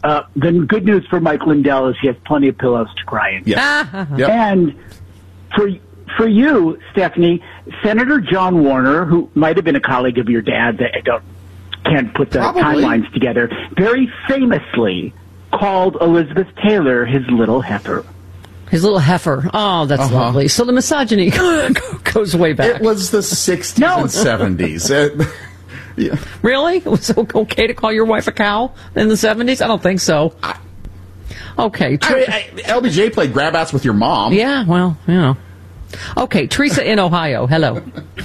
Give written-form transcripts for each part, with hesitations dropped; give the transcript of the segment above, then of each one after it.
the good news for Mike Lindell is he has plenty of pillows to cry in. Yes. Yep. And for you, Stephanie, Senator John Warner, who might have been a colleague of your dad, that can't put the timelines together, very famously called Elizabeth Taylor his little heifer. His little heifer. Oh, that's lovely. So the misogyny goes way back. It was the 60s and 70s. Yeah. Really? It was okay to call your wife a cow in the 70s? I don't think so. Okay. LBJ played grab-outs with your mom. Yeah, well, Okay, Teresa in Ohio. Hello.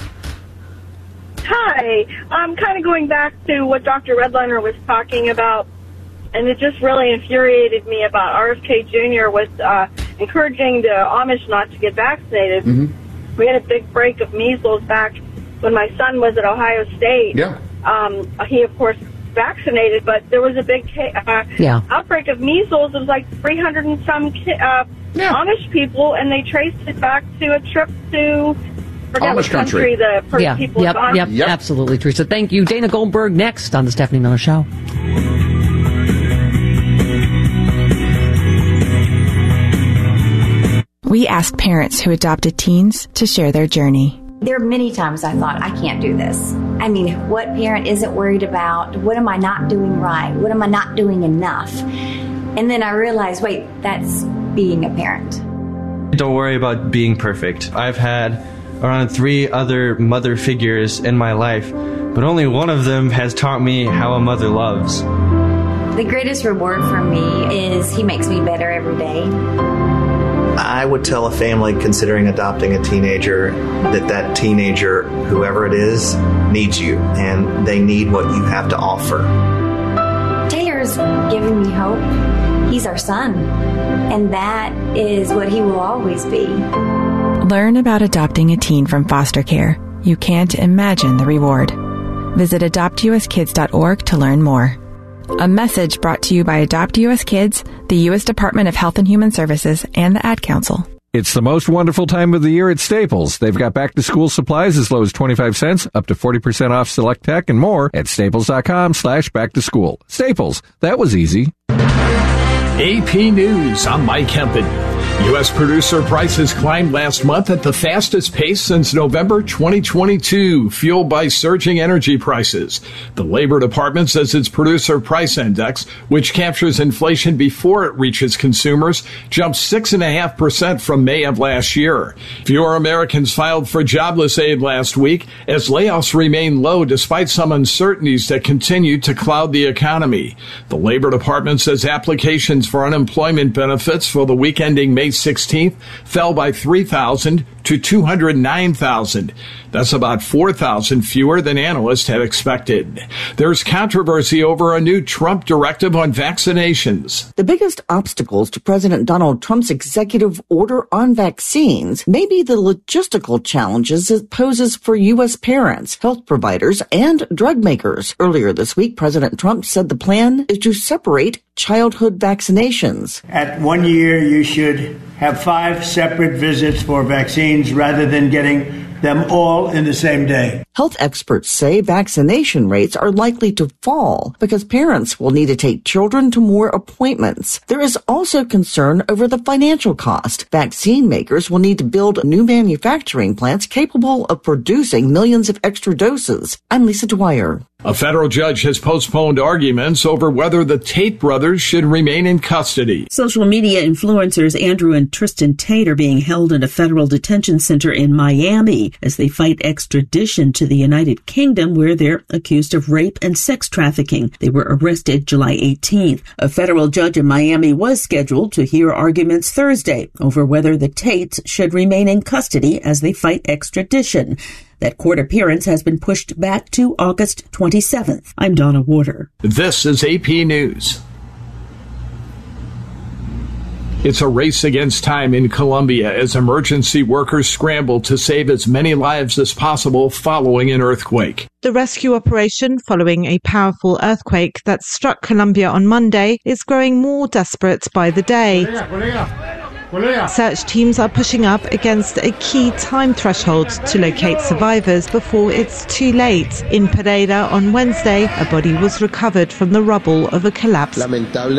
Hi. I'm kind of going back to what Dr. Redliner was talking about, and it just really infuriated me about RFK Jr. was encouraging the Amish not to get vaccinated. Mm-hmm. We had a big break of measles back when my son was at Ohio State. Yeah. He, of course, vaccinated, but there was a big outbreak of measles. It was like 300 and some Amish people, and they traced it back to a trip to Amish country. The people Yep, absolutely, Teresa. Thank you. Dana Goldberg next on the Stephanie Miller Show. We asked parents who adopted teens to share their journey. There are many times I thought, I can't do this. I mean, what parent isn't worried about, what am I not doing right? What am I not doing enough? And then I realized, wait, that's being a parent. Don't worry about being perfect. I've had around 3 other mother figures in my life, but only one of them has taught me how a mother loves. The greatest reward for me is he makes me better every day. I would tell a family considering adopting a teenager that teenager, whoever it is, needs you, and they need what you have to offer. Taylor's giving me hope. He's our son, and that is what he will always be. Learn about adopting a teen from foster care. You can't imagine the reward. Visit adoptuskids.org to learn more. A message brought to you by Adopt U.S. Kids, the U.S. Department of Health and Human Services, and the Ad Council. It's the most wonderful time of the year at Staples. They've got back-to-school supplies as low as 25 cents, up to 40% off select tech, and more at staples.com/back-to-school. Staples, that was easy. AP News, I'm Mike Hempen. U.S. producer prices climbed last month at the fastest pace since November 2022, fueled by surging energy prices. The Labor Department says its producer price index, which captures inflation before it reaches consumers, jumped 6.5% from May of last year. Fewer Americans filed for jobless aid last week as layoffs remain low despite some uncertainties that continue to cloud the economy. The Labor Department says applications for unemployment benefits for the week ending May 16th fell by 3,000 to 209,000. That's about 4,000 fewer than analysts had expected. There's controversy over a new Trump directive on vaccinations. The biggest obstacles to President Donald Trump's executive order on vaccines may be the logistical challenges it poses for U.S. parents, health providers, and drug makers. Earlier this week, President Trump said the plan is to separate childhood vaccinations. At 1 year, you should have 5 separate visits for vaccines rather than getting them all in the same day. Health experts say vaccination rates are likely to fall because parents will need to take children to more appointments. There is also concern over the financial cost. Vaccine makers will need to build new manufacturing plants capable of producing millions of extra doses. I'm Lisa Dwyer. A federal judge has postponed arguments over whether the Tate brothers should remain in custody. Social media influencers Andrew and Tristan Tate are being held in a federal detention center in Miami as they fight extradition to the United Kingdom, where they're accused of rape and sex trafficking. They were arrested July 18th. A federal judge in Miami was scheduled to hear arguments Thursday over whether the Tates should remain in custody as they fight extradition. That court appearance has been pushed back to August 27th. I'm Donna Warder. This is AP News. It's a race against time in Colombia as emergency workers scramble to save as many lives as possible following an earthquake. The rescue operation following a powerful earthquake that struck Colombia on Monday is growing more desperate by the day. Search teams are pushing up against a key time threshold to locate survivors before it's too late. In Pereira on Wednesday, a body was recovered from the rubble of a collapsed